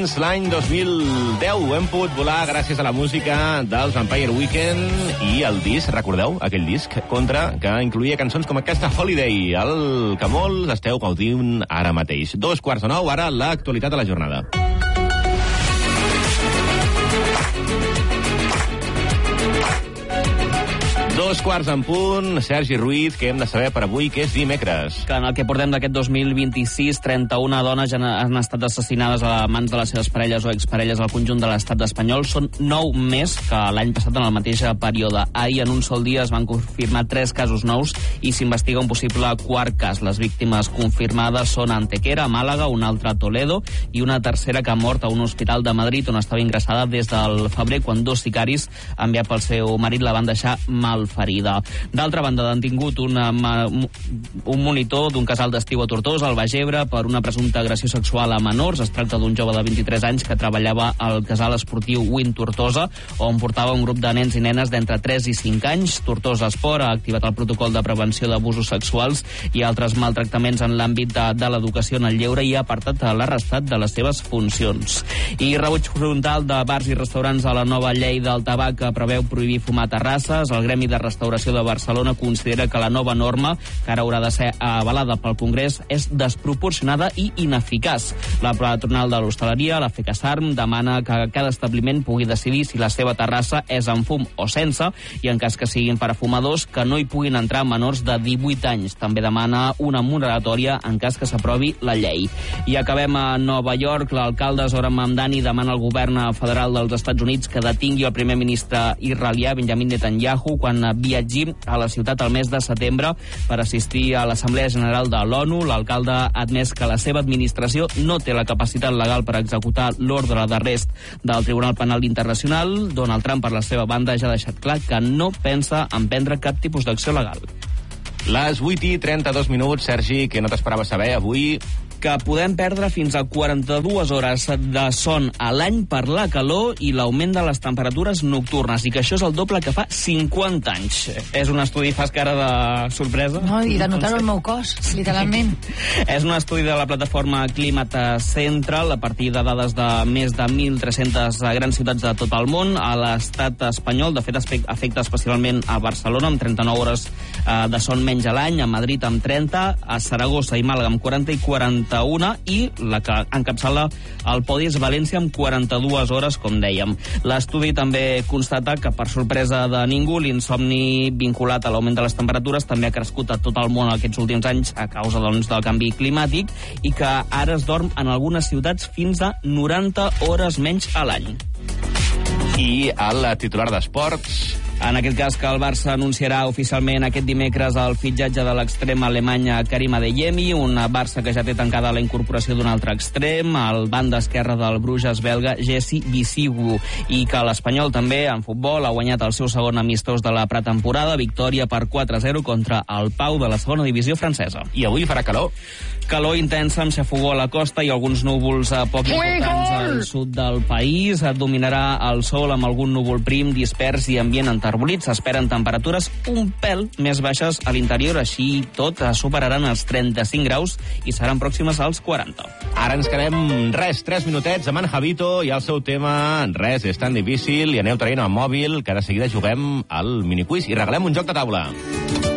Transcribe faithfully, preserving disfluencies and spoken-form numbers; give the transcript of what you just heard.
fins l'any dos mil deu. Hem pogut volar gràcies a la música dels Vampire Weekend i el disc, recordeu, aquell disc Contra, que incluïa cançons com aquesta Holiday, el que molts esteu gaudint ara mateix. Dos quarts de nou, ara l'actualitat de la jornada. Dos quarts en punt. Sergi Ruiz, què hem de saber per avui, que és dimecres? Que en el que portem d'aquest dos mil vint-i-sis, trenta-una dones han, han estat assassinades a mans de les seves parelles o exparelles al conjunt de l'estat espanyol. Són nou més que l'any passat en el mateix període. Ahir, en un sol dia, es van confirmar tres casos nous i s'investiga un possible quart cas. Les víctimes confirmades són a Antequera, a Màlaga, una altra a Toledo i una tercera que ha mort a un hospital de Madrid on estava ingressada des del febrer, quan dos sicaris enviats pel seu marit la van deixar mal ferida. D'altra banda, han tingut una, un monitor d'un casal d'estiu a Tortosa, al Baix Ebre, per una presumpta agressió sexual a menors. Es tracta d'un jove de vint-i-tres anys que treballava al casal esportiu Win Tortosa, on portava un grup de nens i nenes d'entre tres i cinc anys. Tortosa Esport ha activat el protocol de prevenció d'abusos sexuals i altres maltractaments en l'àmbit de, de l'educació en el lleure i ha apartat l'arrestat de les seves funcions. I rebuig frontal de bars i restaurants a la nova llei del tabac que preveu prohibir fumar a terrasses. El Gremi de Restauració de Barcelona considera que la nova norma, que ara haurà de ser avalada pel Congrés, és desproporcionada i ineficaç. La patronal de l'hostaleria, la FECASARM, demana que cada establiment pugui decidir si la seva terrassa és amb fum o sense, i en cas que siguin per a fumadors, que no hi puguin entrar menors de divuit anys. També demana una moratòria en cas que s'aprovi la llei. I acabem a Nova York. L'alcalde Zohran Mamdani demana al govern federal dels Estats Units que detingui el primer ministre israelià Benjamin Netanyahu quan viatgi a la ciutat al mes de setembre per assistir a l'Assemblea General de l'ONU. L'alcalde ha admès que la seva administració no té la capacitat legal per executar l'ordre d'arrest del Tribunal Penal Internacional. Donald Trump, per la seva banda, ja ha deixat clar que no pensa emprendre cap tipus d'acció legal. Les vuit i trenta-dos minuts, Sergi, que no t'esperava saber avui... que podem perdre fins a quaranta-dues hores de son a l'any per la calor i l'augment de les temperatures nocturnes, i que això és el doble que fa cinquanta anys. És un estudi, fas cara de sorpresa? No, i de notar-ho al meu cos, literalment. És un estudi de la plataforma Climate Central a partir de dades de més de mil tres-centes grans ciutats de tot el món. A l'estat espanyol, de fet, afecta especialment a Barcelona, amb trenta-nou hores de son menys a l'any, a Madrid amb trenta, a Saragossa i Màlaga amb quaranta i quaranta una, i la que encapçala el podi és València amb quaranta-dues hores, com dèiem. L'estudi també constata que, per sorpresa de ningú, l'insomni vinculat a l'augment de les temperatures també ha crescut a tot el món aquests últims anys a causa, doncs, del canvi climàtic, i que ara es dorm en algunes ciutats fins a noranta hores menys a l'any. I el titular d'esports... En aquest cas, que el Barça anunciarà oficialment aquest dimecres el fitxatge de l'extrem alemany Karim Adeyemi, un Barça que ja té tancada la incorporació d'un altre extrem, el banda esquerre del Bruges belga Jesse Bisigu, i que l'Espanyol també, en futbol, ha guanyat el seu segon amistós de la pretemporada, victòria per quatre a zero contra el Pau de la segona divisió francesa. I avui farà calor? Calor intensa amb xafogó a la costa i alguns núvols poc importants al sud del país. Dominarà el sol amb algun núvol prim dispers i ambient enterbolit. S'esperen temperatures un pèl més baixes a l'interior, així tot superaran els trenta-cinc graus i seran pròximes als quaranta. Ara ens quedem, res, tres minutets amb en Javito i el seu tema Res és tan difícil, i aneu traient el mòbil, que de seguida juguem al miniquiz i regalem un joc de taula.